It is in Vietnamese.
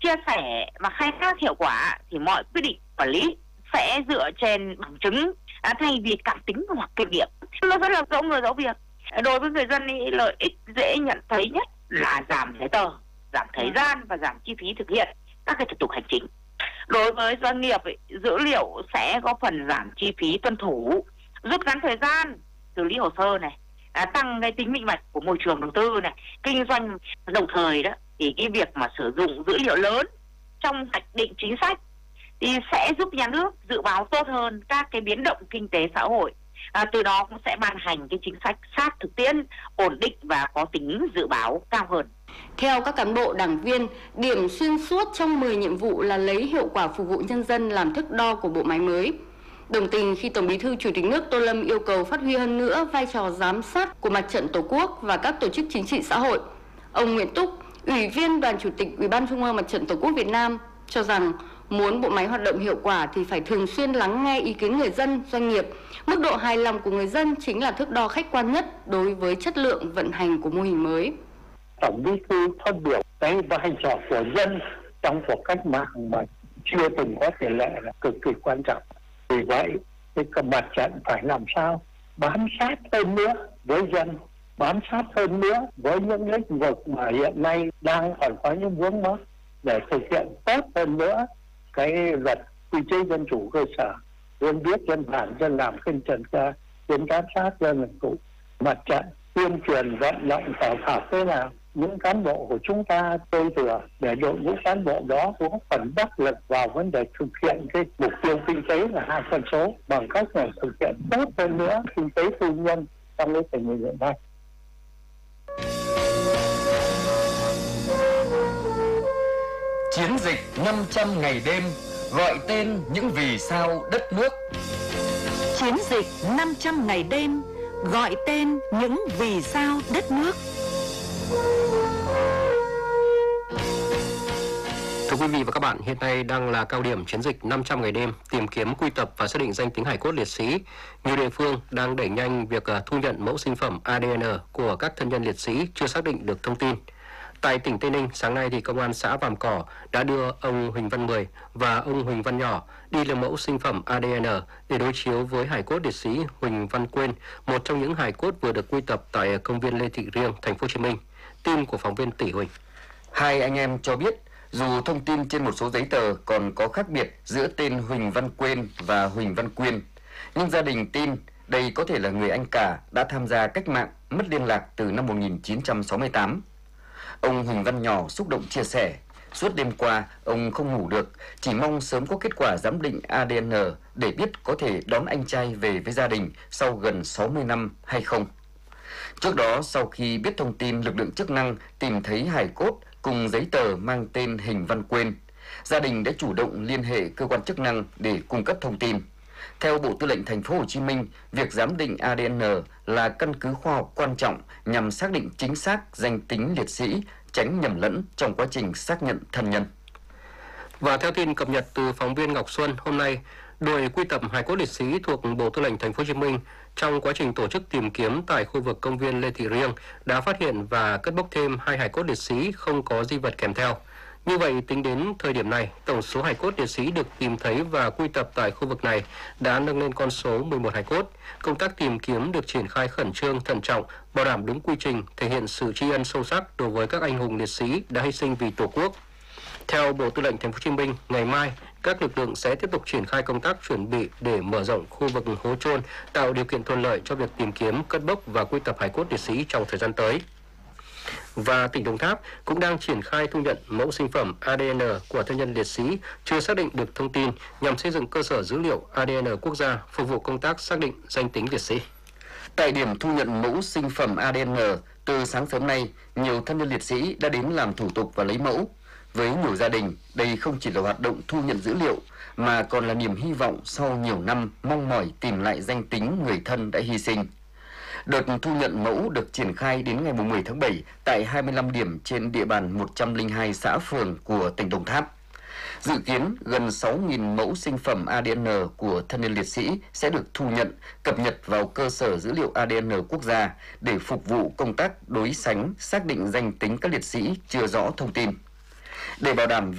chia sẻ và khai thác hiệu quả thì mọi quyết định quản lý sẽ dựa trên bằng chứng thay vì cảm tính hoặc kinh nghiệm. Nó rất là giống người giáo việc. Đối với người dân thì lợi ích dễ nhận thấy nhất là giảm giấy tờ, giảm thời gian và giảm chi phí thực hiện các cái thủ tục hành chính. Đối với doanh nghiệp, dữ liệu sẽ có phần giảm chi phí tuân thủ, rút ngắn thời gian xử lý hồ sơ này, tăng cái tính minh bạch của môi trường đầu tư này, kinh doanh. Đồng thời đó thì cái việc mà sử dụng dữ liệu lớn trong hoạch định chính sách thì sẽ giúp nhà nước dự báo tốt hơn các cái biến động kinh tế xã hội. Từ đó cũng sẽ ban hành cái chính sách sát thực tiễn, ổn định và có tính dự báo cao hơn. Theo các cán bộ đảng viên, điểm xuyên suốt trong 10 nhiệm vụ là lấy hiệu quả phục vụ nhân dân làm thước đo của bộ máy mới. Đồng tình khi Tổng Bí thư Chủ tịch nước Tô Lâm yêu cầu phát huy hơn nữa vai trò giám sát của Mặt trận Tổ quốc và các tổ chức chính trị xã hội, ông Nguyễn Túc, Ủy viên Đoàn Chủ tịch Ủy ban Trung ương Mặt trận Tổ quốc Việt Nam cho rằng muốn bộ máy hoạt động hiệu quả thì phải thường xuyên lắng nghe ý kiến người dân, doanh nghiệp. Mức độ hài lòng của người dân chính là thước đo khách quan nhất đối với chất lượng vận hành của mô hình mới. Tổng Bí thư phát biểu cái vai trò của dân trong cuộc cách mạng mà chưa từng có tiền lệ là cực kỳ quan trọng. Vì vậy, cái mặt trận phải làm sao bám sát hơn nữa với dân, bám sát hơn nữa với những lĩnh vực mà hiện nay đang còn có những vướng mắc để thực hiện tốt hơn nữa cái luật quy chế dân chủ cơ sở, dân biết, dân bàn, dân làm, kênh trần ca, dân giám sát, dân làm chủ. Mặt trận tuyên truyền vận động tạo khảo thế nào những cán bộ của chúng ta tôi thừa để đội ngũ cán bộ đó có phần đắc lực vào vấn đề thực hiện cái mục tiêu kinh tế là 2 con số bằng cách là thực hiện tốt hơn nữa kinh tế tư nhân trong cái tình hình hiện nay. Chiến dịch 500 ngày đêm gọi tên những vì sao đất nước. Chiến dịch 500 ngày đêm gọi tên những vì sao đất nước. Thưa quý vị và các bạn, hiện nay đang là cao điểm chiến dịch 500 ngày đêm tìm kiếm, quy tập và xác định danh tính hài cốt liệt sĩ. Nhiều địa phương đang đẩy nhanh việc thu nhận mẫu sinh phẩm ADN của các thân nhân liệt sĩ chưa xác định được thông tin. Tại tỉnh Tây Ninh, sáng nay thì Công an xã Vàm Cỏ đã đưa ông Huỳnh Văn Mười và ông Huỳnh Văn Nhỏ đi lấy mẫu sinh phẩm ADN để đối chiếu với hài cốt liệt sĩ Huỳnh Văn Quên, một trong những hài cốt vừa được quy tập tại công viên Lê Thị Riêng, thành phố Hồ Chí Minh. Tin của phóng viên Tỷ Huỳnh. Hai anh em cho biết, dù thông tin trên một số giấy tờ còn có khác biệt giữa tên Huỳnh Văn Quên và Huỳnh Văn Quyên, nhưng gia đình tin đây có thể là người anh cả đã tham gia cách mạng, mất liên lạc từ năm 1968. Ông Huỳnh Văn Nhỏ xúc động chia sẻ, suốt đêm qua ông không ngủ được, chỉ mong sớm có kết quả giám định ADN để biết có thể đón anh trai về với gia đình sau gần 60 năm hay không. Trước đó, sau khi biết thông tin lực lượng chức năng tìm thấy hài cốt cùng giấy tờ mang tên Huỳnh Văn Quên, gia đình đã chủ động liên hệ cơ quan chức năng để cung cấp thông tin. Theo Bộ Tư lệnh Thành phố Hồ Chí Minh, việc giám định ADN là căn cứ khoa học quan trọng nhằm xác định chính xác danh tính liệt sĩ, tránh nhầm lẫn trong quá trình xác nhận thân nhân. Và theo tin cập nhật từ phóng viên Ngọc Xuân, hôm nay, đội quy tập hài cốt liệt sĩ thuộc Bộ Tư lệnh Thành phố Hồ Chí Minh trong quá trình tổ chức tìm kiếm tại khu vực công viên Lê Thị Riêng đã phát hiện và cất bốc thêm 2 hài cốt liệt sĩ không có di vật kèm theo. Như vậy, tính đến thời điểm này, tổng số hài cốt liệt sĩ được tìm thấy và quy tập tại khu vực này đã nâng lên con số 11 hài cốt. Công tác tìm kiếm được triển khai khẩn trương, thận trọng, bảo đảm đúng quy trình, thể hiện sự tri ân sâu sắc đối với các anh hùng liệt sĩ đã hy sinh vì Tổ quốc. Theo Bộ Tư lệnh Thành phố Hồ Chí Minh, ngày mai, các lực lượng sẽ tiếp tục triển khai công tác chuẩn bị để mở rộng khu vực hố chôn, tạo điều kiện thuận lợi cho việc tìm kiếm, cất bốc và quy tập hài cốt liệt sĩ trong thời gian tới. Và tỉnh Đồng Tháp cũng đang triển khai thu nhận mẫu sinh phẩm ADN của thân nhân liệt sĩ chưa xác định được thông tin nhằm xây dựng cơ sở dữ liệu ADN quốc gia phục vụ công tác xác định danh tính liệt sĩ. Tại điểm thu nhận mẫu sinh phẩm ADN, từ sáng sớm nay, nhiều thân nhân liệt sĩ đã đến làm thủ tục và lấy mẫu. Với nhiều gia đình, đây không chỉ là hoạt động thu nhận dữ liệu, mà còn là niềm hy vọng sau nhiều năm mong mỏi tìm lại danh tính người thân đã hy sinh. Đợt thu nhận mẫu được triển khai đến ngày 10 tháng 7 tại 25 điểm trên địa bàn 102 xã phường của tỉnh Đồng Tháp. Dự kiến gần 6.000 mẫu sinh phẩm ADN của thân nhân liệt sĩ sẽ được thu nhận, cập nhật vào cơ sở dữ liệu ADN quốc gia để phục vụ công tác đối sánh, xác định danh tính các liệt sĩ chưa rõ thông tin. Để bảo đảm